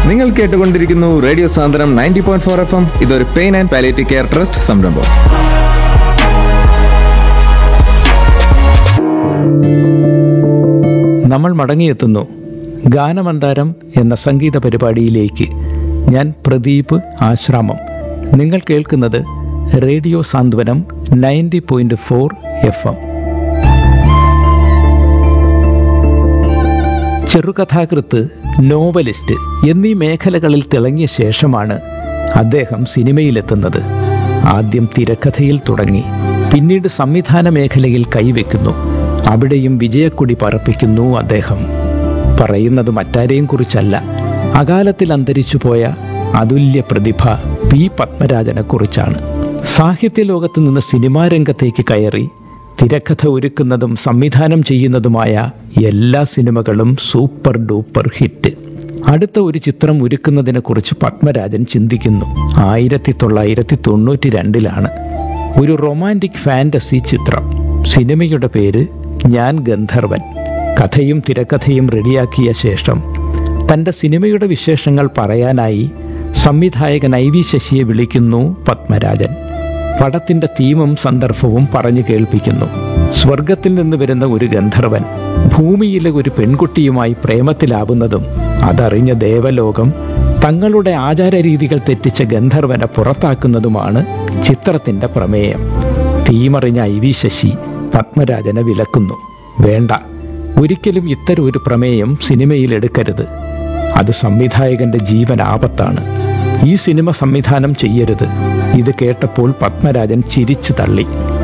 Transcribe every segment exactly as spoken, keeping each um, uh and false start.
നിങ്ങൾ കേട്ടുകൊണ്ടിരിക്കുന്നു റേഡിയോ സാന്ത്വനം ninety point four F M. ഇതൊരു pain and palliative care trust സംരംഭം. നമ്മൾ മടങ്ങിയെത്തുന്നു ഗാനമന്താരം എന്ന സംഗീത പരിപാടിയിലേക്ക്. ഞാൻ പ്രദീപ് ആശ്രാമം. നിങ്ങൾ കേൾക്കുന്നത് റേഡിയോ സാന്ത്വനം ninety point four F M. ചെറുകഥാകൃത്ത്, novelist എന്നീ മേഖലകളിൽ തിളങ്ങിയ ശേഷമാണ് അദ്ദേഹം സിനിമയിലെത്തുന്നത്. ആദ്യം തിരക്കഥയിൽ തുടങ്ങി, പിന്നീട് സംവിധാന മേഖലയിൽ കൈവയ്ക്കുന്നു. അവിടെയും വിജയക്കൊടി പറപ്പിക്കുന്നു അദ്ദേഹം. പറയുന്നത് മറ്റാരെയും കുറിച്ചല്ല, അകാലത്തിൽ അന്തരിച്ചുപോയ അതുല്യ പ്രതിഭ പി പത്മരാജനെക്കുറിച്ചാണ്. സാഹിത്യ ലോകത്ത് നിന്ന് സിനിമാ രംഗത്തേക്ക് കയറി തിരക്കഥ ഒരുക്കുന്നതും സംവിധാനം ചെയ്യുന്നതുമായ എല്ലാ സിനിമകളും സൂപ്പർ ഡൂപ്പർ ഹിറ്റ്. അടുത്ത ഒരു ചിത്രം ഒരുക്കുന്നതിനെക്കുറിച്ച് പത്മരാജൻ ചിന്തിക്കുന്നു. ആയിരത്തി തൊള്ളായിരത്തി തൊണ്ണൂറ്റി രണ്ടിലാണ് ഒരു റൊമാൻറ്റിക് ഫാൻറ്റസി ചിത്രം. സിനിമയുടെ പേര് ഞാൻ ഗന്ധർവൻ. കഥയും തിരക്കഥയും റെഡിയാക്കിയ ശേഷം തൻ്റെ സിനിമയുടെ വിശേഷങ്ങൾ പറയാനായി സംവിധായകൻ ഐ വി ശശിയെ വിളിക്കുന്നു പത്മരാജൻ. പടത്തിൻ്റെ തീമും സന്ദർഭവും പറഞ്ഞു കേൾപ്പിക്കുന്നു. സ്വർഗത്തിൽ നിന്ന് വരുന്ന ഒരു ഗന്ധർവൻ ഭൂമിയിലെ ഒരു പെൺകുട്ടിയുമായി പ്രേമത്തിലാവുന്നതും അതറിഞ്ഞ ദേവലോകം തങ്ങളുടെ ആചാരരീതികൾ തെറ്റിച്ച ഗന്ധർവനെ പുറത്താക്കുന്നതുമാണ് ചിത്രത്തിൻ്റെ പ്രമേയം. തീമറിഞ്ഞ ഐ വി ശശി പത്മരാജനെ വിലക്കുന്നു. വേണ്ട, ഒരിക്കലും ഇത്തരം ഒരു പ്രമേയം സിനിമയിൽ എടുക്കരുത്. അത് സംവിധായകൻ്റെ ജീവൻ ആപത്താണ്. ഈ സിനിമ സംവിധാനം ചെയ്യരുത്. ഇത് കേട്ടപ്പോൾ പത്മരാജൻ ചിരിച്ചു തള്ളി.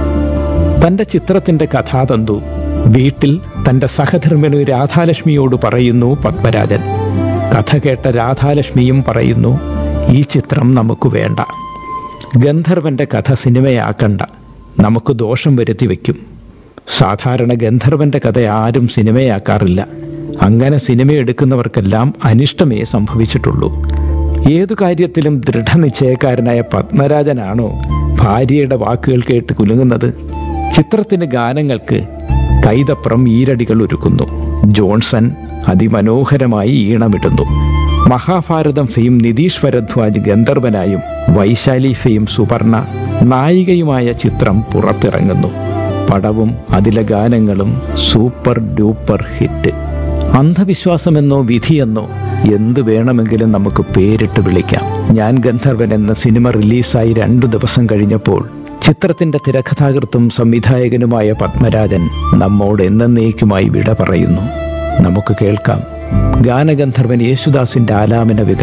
തൻ്റെ ചിത്രത്തിൻ്റെ കഥാതന്തു വീട്ടിൽ തൻ്റെ സഹധർമ്മിണി രാധാലക്ഷ്മിയോട് പറയുന്നു പത്മരാജൻ. കഥ കേട്ട രാധാലക്ഷ്മിയും പറയുന്നു, ഈ ചിത്രം നമുക്ക് വേണ്ട. ഗന്ധർവൻ്റെ കഥ സിനിമയാക്കണ്ട, നമുക്ക് ദോഷം വരുത്തി വയ്ക്കും. സാധാരണ ഗന്ധർവൻ്റെ കഥ ആരും സിനിമയാക്കാറില്ല. അങ്ങനെ സിനിമയെടുക്കുന്നവർക്കെല്ലാം അനിഷ്ടമേ സംഭവിച്ചിട്ടുള്ളൂ. ഏതു കാര്യത്തിലും ദൃഢനിശ്ചയക്കാരനായ പത്മരാജനാണോ ഭാര്യയുടെ വാക്കുകൾ കേട്ട് കുലുങ്ങുന്നത്? ചിത്രത്തിന് ഗാനങ്ങൾക്ക് കൈതപ്രം ഈരടികൾ ഒരുക്കുന്നു. ജോൺസൺ അതിമനോഹരമായി ഈണമിടുന്നു. മഹാഭാരതം ഫെയിം നിതീഷ് ഭരദ്വാജ് ഗന്ധർവനായും വൈശാലി ഫെയിം സുവർണ നായികയുമായ ചിത്രം പുറത്തിറങ്ങുന്നു. പടവും അതിലെ ഗാനങ്ങളും സൂപ്പർ ഡൂപ്പർ ഹിറ്റ്. അന്ധവിശ്വാസമെന്നോ വിധിയെന്നോ എന്തു വേണമെങ്കിലും നമുക്ക് പേരിട്ട് വിളിക്കാം. ഞാൻ ഗന്ധർവൻ എന്ന സിനിമ റിലീസായി രണ്ടു ദിവസം കഴിഞ്ഞപ്പോൾ ചിത്രത്തിൻ്റെ തിരക്കഥാകൃത്തും സംവിധായകനുമായ പത്മരാജൻ നമ്മോട് എന്നേക്കുമായി വിട പറയുന്നു. നമുക്ക് കേൾക്കാം ഗാനഗന്ധർവൻ യേശുദാസിൻ്റെ ആലാപന വികസനം.